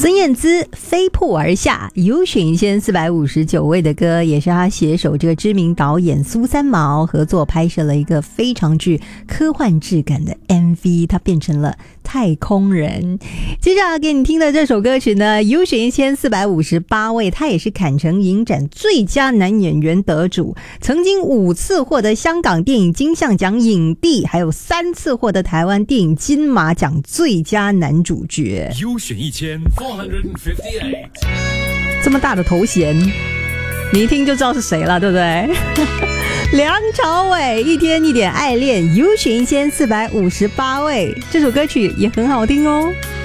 孙燕姿飞瀑而下，有选1459位的歌，也是他携手这个知名导演苏三毛合作拍摄了一个非常具科幻质感的 MV， 他变成了太空人。接下来给你听的这首歌曲呢，有选1458位，他也是坎城影展最佳男演员得主，曾经5次获得香港电影金像奖影帝，还有3次获得台湾电影金马奖最佳男主角。 优选1458， 这么大的头衔，你一听就知道是谁了，对不对？梁朝伟一天一点爱恋，优选1458位，这首歌曲也很好听哦。